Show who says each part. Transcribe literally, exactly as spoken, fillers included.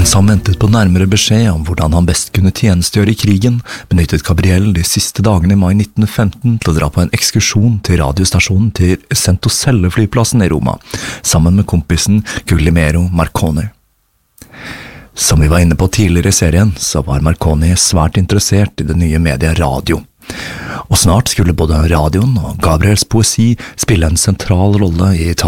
Speaker 1: Mens han ventet på nærmere beskjed om hvordan han best kunne tjenestegjøre i krigen, benyttet Gabriel de siste dagene i mai nitten femten til å dra på en ekskursjon til radiostasjonen til Centocelle-flyplassen i Roma, sammen med kompisen Guglielmo Marconi. Som vi var inne på tidligere i serien, så var Marconi svært interessert i det nye mediet radio. Og snart skulle både radioen og Gabriels poesi spille en sentral rolle i